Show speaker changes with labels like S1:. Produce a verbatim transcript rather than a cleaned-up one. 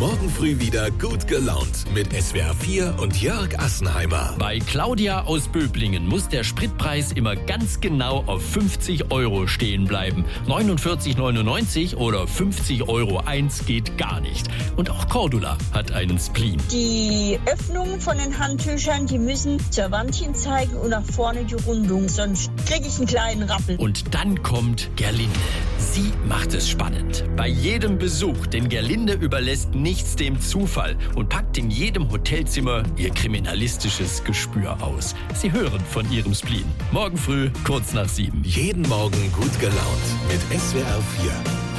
S1: Morgen früh wieder gut gelaunt mit S W R vier und Jörg Assenheimer.
S2: Bei Claudia aus Böblingen muss der Spritpreis immer ganz genau auf fünfzig Euro stehen bleiben. neunundvierzig neunundneunzig oder fünfzig Euro eins geht gar nicht. Und auch Cordula hat einen Spleen.
S3: Die Öffnungen von den Handtüchern, die müssen zur Wand hin zeigen und nach vorne die Rundung, sonst kriege ich einen kleinen Rappel.
S2: Und dann kommt Gerlinde. Sie macht es spannend. Bei jedem Besuch, denn Gerlinde überlässt nichts dem Zufall und packt in jedem Hotelzimmer ihr kriminalistisches Gespür aus. Sie hören von ihrem Spleen. Morgen früh, kurz nach sieben.
S1: Jeden Morgen gut gelaunt mit S W R vier.